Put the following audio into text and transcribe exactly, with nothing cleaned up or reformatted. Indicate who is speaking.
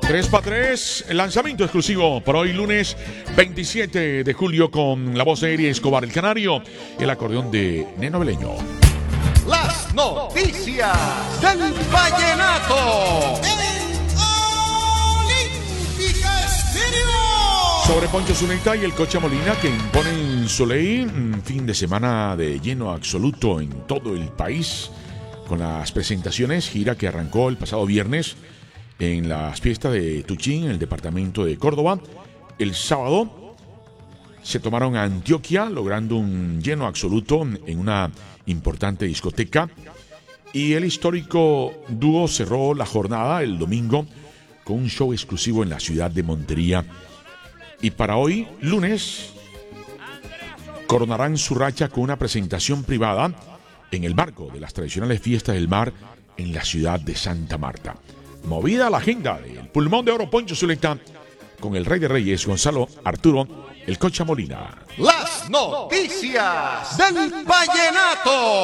Speaker 1: tres para tres, el lanzamiento exclusivo para hoy lunes veintisiete de julio con la voz de Eri Escobar el Canario, el acordeón de Neno Beleño.
Speaker 2: Las noticias del vallenato.
Speaker 1: Sobre Poncho Zuleta y el Cocha Molina que imponen su ley, un fin de semana de lleno absoluto en todo el país con las presentaciones, gira que arrancó el pasado viernes en las fiestas de Tuchín, en el departamento de Córdoba. El sábado se tomaron a Antioquia, logrando un lleno absoluto en una importante discoteca. Y el histórico dúo cerró la jornada el domingo con un show exclusivo en la ciudad de Montería. Y para hoy, lunes, coronarán su racha con una presentación privada en el marco de las tradicionales fiestas del mar en la ciudad de Santa Marta. Movida la agenda del pulmón de oro Poncho Zuleta con el Rey de Reyes Gonzalo Arturo el Cocha Molina.
Speaker 2: Las noticias del vallenato.